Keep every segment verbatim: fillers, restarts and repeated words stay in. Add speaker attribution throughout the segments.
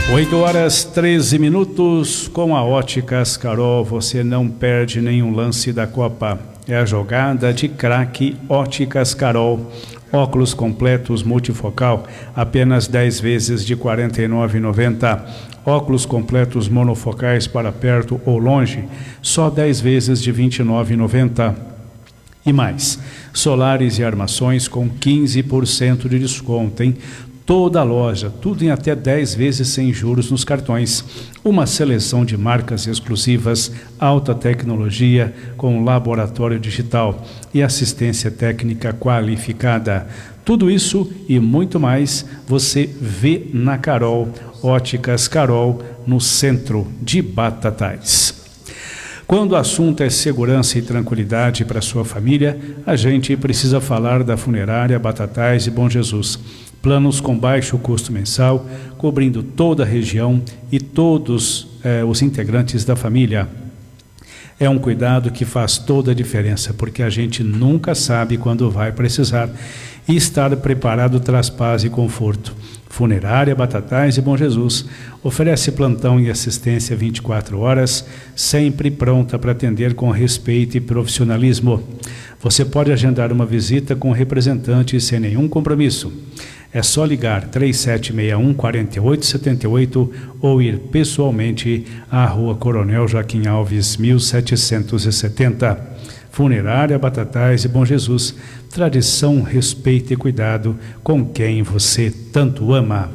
Speaker 1: oito horas treze minutos. Com a Óticas Carol você não perde nenhum lance da Copa. É a jogada de craque Óticas Carol. Óculos completos multifocal, apenas dez vezes de quarenta e nove reais e noventa centavos. Óculos completos monofocais para perto ou longe, só dez vezes de vinte e nove reais e noventa centavos. E mais, solares e armações com quinze por cento de desconto, hein? Toda a loja, tudo em até dez vezes sem juros nos cartões. Uma seleção de marcas exclusivas, alta tecnologia com laboratório digital e assistência técnica qualificada. Tudo isso e muito mais você vê na Carol, Óticas Carol, no centro de Batatais. Quando o assunto é segurança e tranquilidade para sua família, a gente precisa falar da Funerária Batatais e Bom Jesus. Planos com baixo custo mensal, cobrindo toda a região e todos eh, os integrantes da família. É um cuidado que faz toda a diferença, porque a gente nunca sabe quando vai precisar, e estar preparado traz paz e conforto. Funerária Batatais e Bom Jesus oferece plantão e assistência vinte e quatro horas, sempre pronta para atender com respeito e profissionalismo. Você pode agendar uma visita com representante sem nenhum compromisso. É só ligar três sete seis um, quatro oito sete oito ou ir pessoalmente à Rua Coronel Joaquim Alves, mil setecentos e setenta. Funerária Batatais e Bom Jesus. Tradição, respeito e cuidado com quem você tanto ama.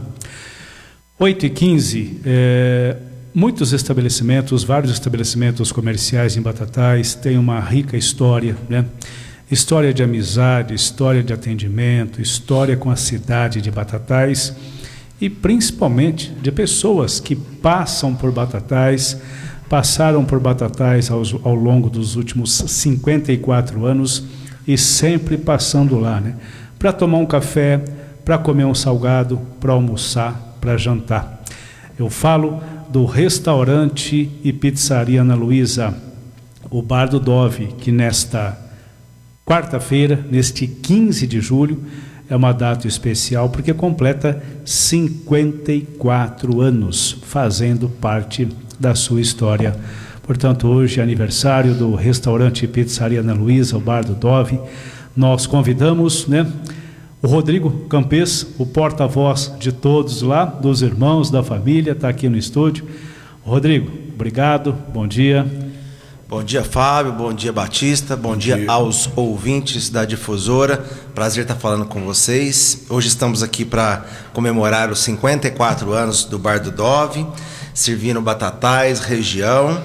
Speaker 1: oito e quinze. É, muitos estabelecimentos, vários estabelecimentos comerciais em Batatais têm uma rica história, né? História de amizade, história de atendimento, história com a cidade de Batatais e principalmente de pessoas que passam por Batatais, passaram por Batatais ao, ao longo dos últimos cinquenta e quatro anos e sempre passando lá, né? Para tomar um café, para comer um salgado, para almoçar, para jantar. Eu falo do restaurante e pizzaria Ana Luísa, o Bar do Dove, que nesta quarta-feira, neste quinze de julho, é uma data especial porque completa cinquenta e quatro anos fazendo parte da sua história. Portanto, hoje é aniversário do restaurante e pizzaria Ana Luísa, o Bar do Dove. Nós convidamos, né, o Rodrigo Campes, o porta-voz de todos lá, dos irmãos, da família, está aqui no estúdio. Rodrigo, obrigado, bom dia.
Speaker 2: Bom dia, Fábio, bom dia, Batista, bom, bom dia, dia aos ouvintes da Difusora. Prazer estar falando com vocês. Hoje estamos aqui para comemorar os cinquenta e quatro anos do Bar do Dove, servindo Batatais, região,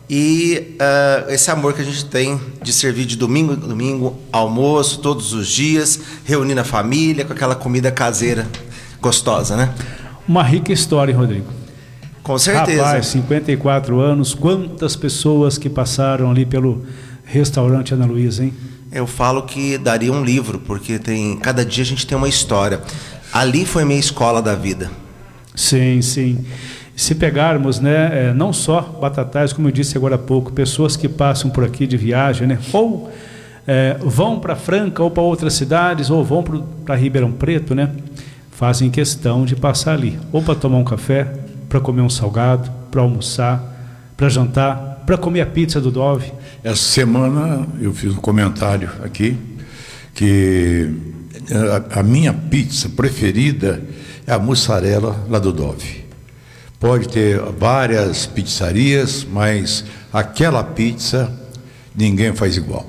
Speaker 2: e uh, esse amor que a gente tem de servir de domingo a domingo, almoço, todos os dias, reunindo a família com aquela comida caseira gostosa, né?
Speaker 1: Uma rica história, Rodrigo.
Speaker 2: Com certeza.
Speaker 1: Rapaz, cinquenta e quatro anos, quantas pessoas que passaram ali pelo restaurante Ana Luísa, hein?
Speaker 2: Eu falo que daria um livro, porque tem, cada dia a gente tem uma história. Ali foi minha escola da vida.
Speaker 1: Sim, sim. Se pegarmos, né, é, não só Batatais, como eu disse agora há pouco, pessoas que passam por aqui de viagem, né, ou é, vão para Franca ou para outras cidades, ou vão para Ribeirão Preto, né, fazem questão de passar ali, ou para tomar um café, para comer um salgado, para almoçar, para jantar, para comer a pizza do Dove.
Speaker 3: Essa semana eu fiz um comentário aqui que a, a minha pizza preferida é a mussarela lá do Dove. Pode ter várias pizzarias, mas aquela pizza ninguém faz igual.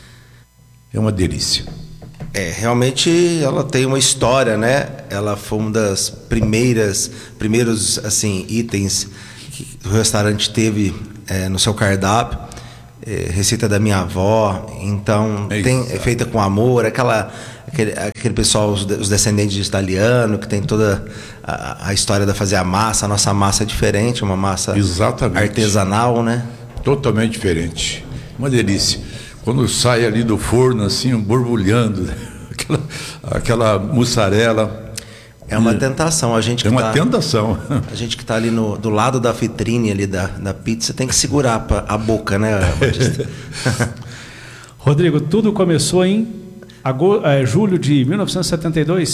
Speaker 3: É uma delícia.
Speaker 2: É, realmente ela tem uma história, né? Ela foi uma das primeiras, primeiros assim, itens que o restaurante teve é, no seu cardápio. É, receita da minha avó, então é, tem, é feita com amor, aquela, aquele, aquele pessoal, os, os descendentes de italiano, que tem toda a, a história de fazer a massa. A nossa massa é diferente, uma massa Exatamente. artesanal, né?
Speaker 3: Totalmente diferente, uma delícia. Quando sai ali do forno, assim, borbulhando, aquela, aquela mussarela.
Speaker 2: É uma tentação. A gente que
Speaker 3: é uma
Speaker 2: tá,
Speaker 3: tentação.
Speaker 2: A gente que está ali no, do lado da vitrine ali da, da pizza tem que segurar pra, a boca, né, Batista?
Speaker 1: Rodrigo, tudo começou em agosto, é, julho de mil novecentos e setenta e dois?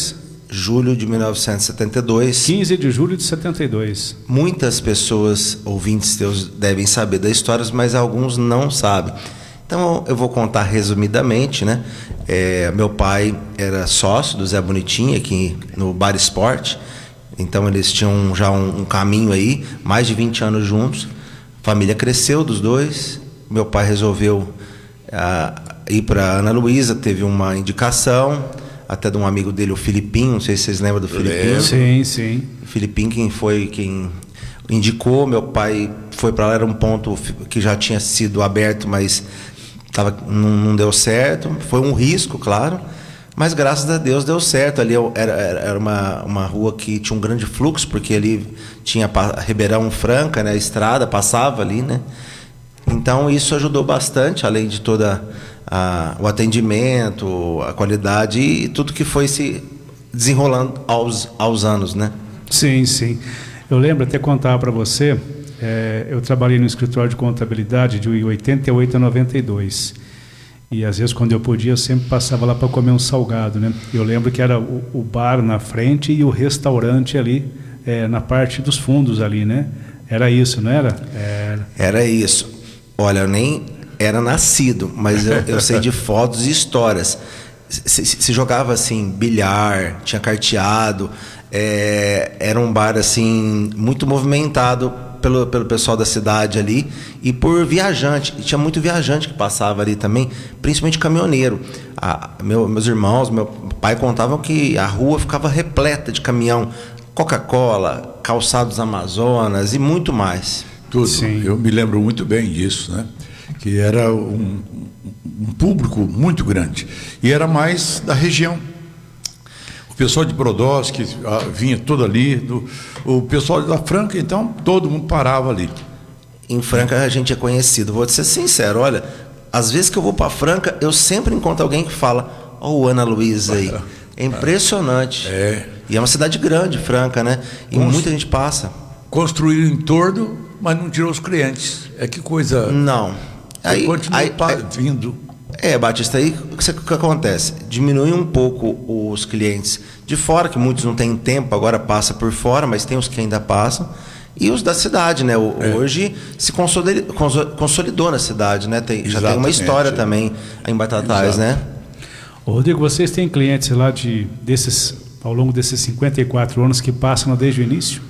Speaker 2: julho de mil novecentos e setenta e dois.
Speaker 1: quinze de julho de setenta e dois.
Speaker 2: Muitas pessoas, ouvintes teus, devem saber da história, mas alguns não sabem. Então eu vou contar resumidamente, né? É, meu pai era sócio do Zé Bonitinho aqui no Bar Esporte. Então eles tinham já um, um caminho aí, mais de vinte anos juntos. A família cresceu dos dois. Meu pai resolveu ah, ir para Ana Luísa, teve uma indicação, até de um amigo dele, o Filipinho, não sei se vocês lembram do Filipinho.
Speaker 1: Sim, sim.
Speaker 2: O Filipinho quem foi quem indicou, meu pai foi para lá, era um ponto que já tinha sido aberto, mas tava, não, não deu certo. Foi um risco, claro. Mas graças a Deus deu certo. Ali era, era uma, uma rua que tinha um grande fluxo, porque ali tinha Ribeirão Franca, né? A estrada passava ali, né? Então isso ajudou bastante, além de toda a, o atendimento, a qualidade e tudo que foi se desenrolando aos, aos anos, né?
Speaker 1: Sim, sim. Eu lembro até contar para você, é, eu trabalhei no escritório de contabilidade de oitenta e oito a noventa e dois. E às vezes, quando eu podia, eu sempre passava lá para comer um salgado, né? Eu lembro que era o, o bar na frente e o restaurante ali, é, na parte dos fundos ali, né? Era isso, não era? Era,
Speaker 2: era isso. Olha, eu nem era nascido, mas eu, eu sei de fotos e histórias. Se, se, se jogava assim, bilhar, tinha carteado, é, era um bar assim, muito movimentado Pelo, pelo pessoal da cidade ali e por viajante, e tinha muito viajante que passava ali também, principalmente caminhoneiro. A, meu, meus irmãos, meu pai contavam que a rua ficava repleta de caminhão, Coca-Cola, calçados Amazonas e muito mais.
Speaker 3: Tudo.
Speaker 1: Sim.
Speaker 3: Eu me lembro muito bem disso, né? Que era um, um público muito grande e era mais da região. O pessoal de Brodowski ah, vinha todo ali, do, o pessoal da Franca, então todo mundo parava ali.
Speaker 2: Em Franca a gente é conhecido, vou te ser sincero, olha, às vezes que eu vou para Franca, eu sempre encontro alguém que fala, ó, oh, o Ana Luísa aí. É impressionante.
Speaker 3: É.
Speaker 2: E é uma cidade grande, Franca, né? E Const... muita gente passa.
Speaker 3: Construíram em torno, mas não tirou os clientes. É que coisa.
Speaker 2: Não.
Speaker 3: Aí continua aí, aí, vindo.
Speaker 2: É, Batista, aí o que, que acontece? Diminui um pouco os clientes de fora, que muitos não têm tempo, agora passa por fora, mas tem os que ainda passam, e os da cidade, né? O, é. Hoje se consolidou, consolidou na cidade, né? Tem, já tem uma história é. também em Batatais, Exato. né?
Speaker 1: Ô, Rodrigo, vocês têm clientes lá de, desses, ao longo desses cinquenta e quatro anos que passam desde o início?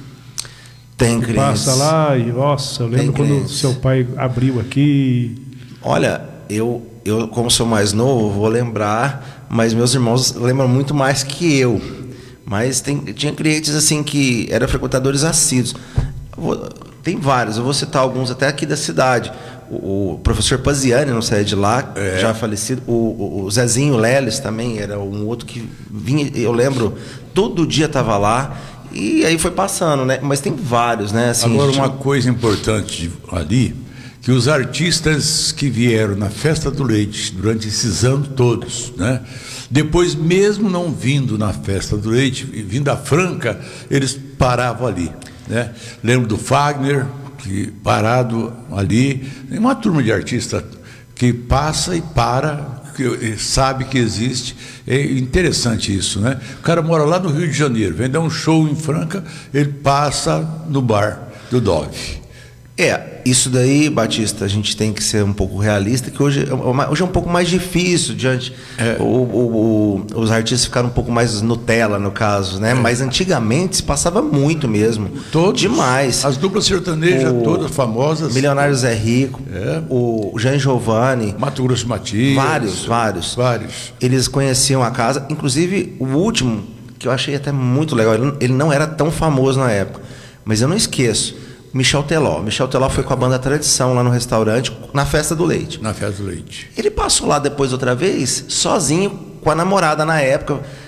Speaker 2: Tem
Speaker 1: que
Speaker 2: clientes.
Speaker 1: Passa lá e, nossa, eu lembro tem quando clientes. Seu pai abriu aqui.
Speaker 2: Olha, eu... Eu, como sou mais novo, vou lembrar, mas meus irmãos lembram muito mais que eu. Mas tem, tinha clientes assim que eram frequentadores assíduos. Vou, tem vários, eu vou citar alguns até aqui da cidade. O, o professor Paziani, não sei de lá, é. já falecido. O, o, o Zezinho Leles também era um outro que vinha, eu lembro, todo dia estava lá. E aí foi passando, né? Mas tem vários, né? Assim,
Speaker 3: Agora,
Speaker 2: gente...
Speaker 3: uma coisa importante ali... que os artistas que vieram na Festa do Leite durante esses anos todos, né? Depois, mesmo não vindo na Festa do Leite, vindo da Franca, eles paravam ali, né? Lembro do Fagner, que parado ali, tem uma turma de artistas que passa e para, que sabe que existe. É interessante isso, né? O cara mora lá no Rio de Janeiro, vem dar um show em Franca, ele passa no bar do Dove.
Speaker 2: É, isso daí, Batista, a gente tem que ser um pouco realista, que hoje, hoje é um pouco mais difícil, diante, é. o, o, o, os artistas ficaram um pouco mais Nutella, no caso, né? É. Mas antigamente se passava muito mesmo.
Speaker 3: Todos,
Speaker 2: demais.
Speaker 3: As duplas sertanejas, o, todas famosas.
Speaker 2: Milionário Zé Rico, é. o Jean Giovanni.
Speaker 3: Mato Grosso Matias.
Speaker 2: Vários, vários.
Speaker 3: Vários.
Speaker 2: Eles conheciam a casa, inclusive o último, que eu achei até muito legal, ele, ele não era tão famoso na época, mas eu não esqueço. Michel Teló. Michel Teló foi com a banda Tradição lá no restaurante, na Festa do Leite.
Speaker 3: Na Festa do Leite.
Speaker 2: Ele passou lá depois outra vez, sozinho, com a namorada na época.